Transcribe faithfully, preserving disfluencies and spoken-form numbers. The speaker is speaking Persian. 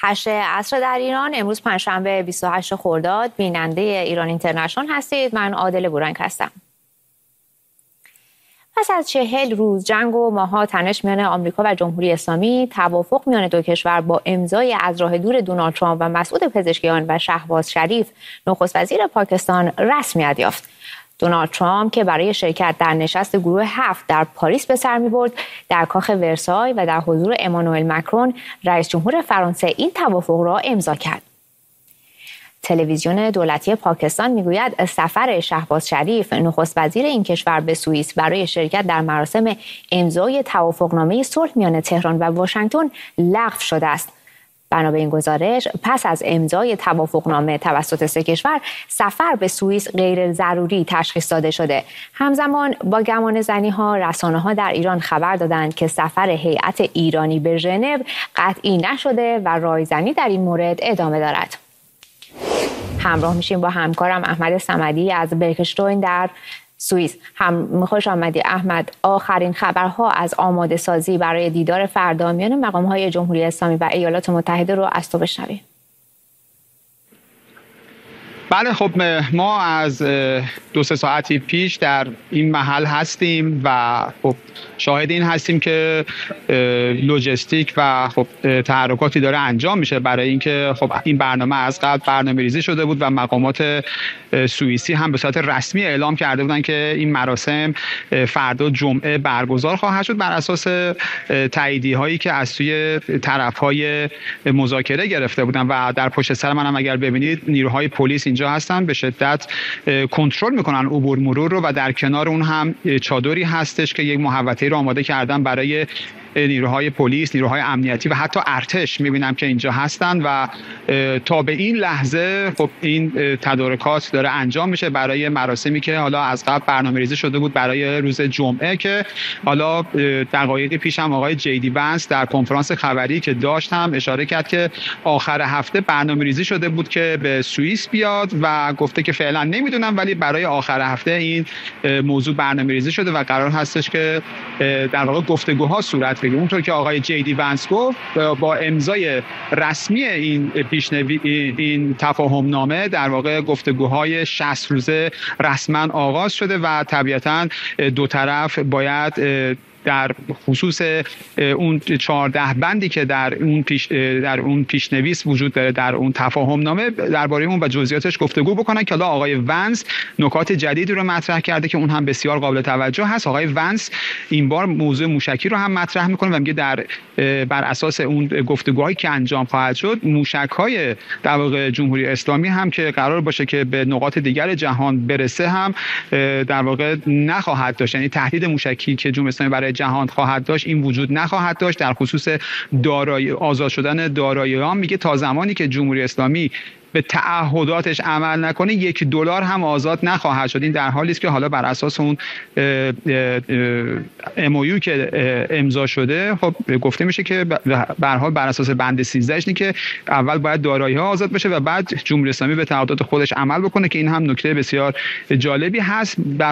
هشت عصر در ایران. امروز پنجشنبه بیست و هشت خرداد. بیننده ایران اینترنشنال هستید. من عادل بورنگ هستم. پس از چهل روز جنگ و ماه‌ها تنش میان آمریکا و جمهوری اسلامی، توافق میان دو کشور با امضای از راه دور دونالد ترامپ و مسعود پزشکیان و شهباز شریف، نخست وزیر پاکستان، رسمیت یافت. دونالد ترامپ که برای شرکت در نشست گروه هفت در پاریس به سر می‌برد، در کاخ ورسای و در حضور امانوئل مکرون، رئیس جمهور فرانسه، این توافق را امضا کرد. تلویزیون دولتی پاکستان میگوید سفر شهباز شریف، نخست وزیر این کشور، به سوئیس برای شرکت در مراسم امضای توافقنامه صلح میان تهران و واشنگتن لغو شده است. بنا به این گزارش، پس از امضای توافقنامه توسط سه کشور، سفر به سوئیس غیر ضروری تشخیص داده شده. همزمان با گمانه‌زنی‌ها، رسانه‌ها در ایران خبر دادند که سفر هیئت ایرانی به ژنو قطعی نشده و رایزنی در این مورد ادامه دارد. همراه میشیم با همکارم احمد صمدی از برکشتوین در سوئیس. هم خوش آمدی احمد. آخرین خبرها از آماده سازی برای دیدار فردا میان مقام‌های جمهوری اسلامی و ایالات متحده رو از تو بشنویم. بله، خب ما از دو سه ساعتی پیش در این محل هستیم و خب شاهد این هستیم که لوجستیک و خب تحرکاتی داره انجام میشه برای اینکه خب این برنامه از قبل برنامه‌ریزی شده بود و مقامات سوئیسی هم به صورت رسمی اعلام کرده بودن که این مراسم فردا جمعه برگزار خواهد شد بر اساس تاییدی هایی که از سوی طرف‌های مذاکره گرفته بودن. و در پشت سر من هم اگر ببینید نیروهای پلیس اینجا هستن، به شدت کنترل میکنن عبور مرور رو و در کنار اون هم چادری هستش که یک محوطه‌ای رو آماده کردن برای نیروهای پلیس، نیروهای امنیتی و حتی ارتش میبینم که اینجا هستن و تا به این لحظه خب این تدارکات داره انجام میشه برای مراسمی که حالا از قبل برنامه‌ریزی شده بود برای روز جمعه، که حالا دقایقی پیش هم آقای جیدی ونس در کنفرانس خبری که داشت هم اشاره کرد که آخر هفته برنامه‌ریزی شده بود که به سوئیس بیاد و گفته که فعلا نمیدونم، ولی برای آخر هفته این موضوع برنامه‌ریزی شده و قرار هستش که در واقع گفتگوها صورت بگیره. اونطور که آقای جیدی ونس گفت، با امضای رسمی این پیشنویس این تفاهم نامه در واقع گفتگوهای شصت روزه رسما آغاز شده و طبیعتاً دو طرف باید در خصوص اون چهارده بندی که در اون پیش در اون پیشنویس وجود داره، در اون تفاهم نامه، درباره اون و جزئیاتش گفتگو بکنن. که حالا آقای ونس نکات جدیدی رو مطرح کرده که اون هم بسیار قابل توجه هست. آقای ونس این بار موضوع موشکی رو هم مطرح میکنه و میگه در بر اساس اون گفتگوهایی که انجام خواهد شد، موشک‌های در واقع جمهوری اسلامی هم که قرار باشه که به نقاط دیگر جهان برسه هم در واقع نخواهد داشت. یعنی تهدید موشکی که جمهوری اسلامی برای جهان خواهد داشت این وجود نخواهد داشت. در خصوص دارایی آزاد شدن دارایی‌ها میگه تا زمانی که جمهوری اسلامی به تعهداتش عمل نکنه یک دلار هم آزاد نخواهد شد. این در حالی است که حالا بر اساس اون ام او یو که امضا شده خب گفته میشه که به هر حال بر اساس بند سیزده اینه که اول باید دارایی‌ها آزاد بشه و بعد جمهوری اسلامی به تعهدات خودش عمل بکنه، که این هم نکته بسیار جالبی هست.